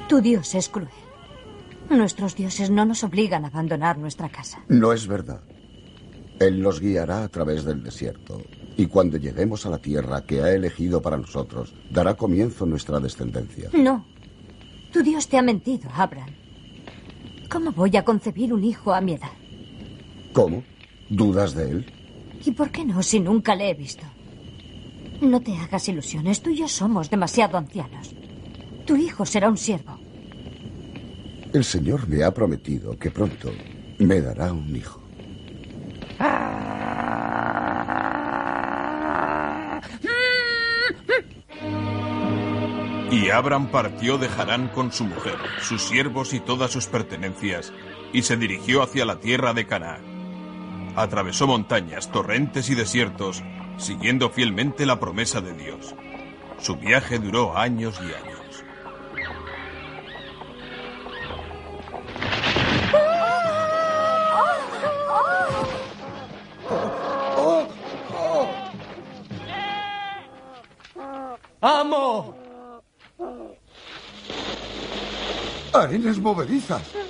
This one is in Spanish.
Tu Dios es cruel. Nuestros dioses no nos obligan a abandonar nuestra casa. No es verdad. Él nos guiará a través del desierto. Y cuando lleguemos a la tierra que ha elegido para nosotros, dará comienzo nuestra descendencia. No. Tu Dios te ha mentido, Abraham. ¿Cómo voy a concebir un hijo a mi edad? ¿Cómo? ¿Dudas de él? ¿Y por qué no, si nunca le he visto? No te hagas ilusiones. Tú y yo somos demasiado ancianos. Tu hijo será un siervo. El Señor me ha prometido que pronto me dará un hijo. Y Abram partió de Harán con su mujer, sus siervos y todas sus pertenencias, y se dirigió hacia la tierra de Canaán. Atravesó montañas, torrentes y desiertos, siguiendo fielmente la promesa de Dios. Su viaje duró años y años. ¡Amo! Arenas movedizas.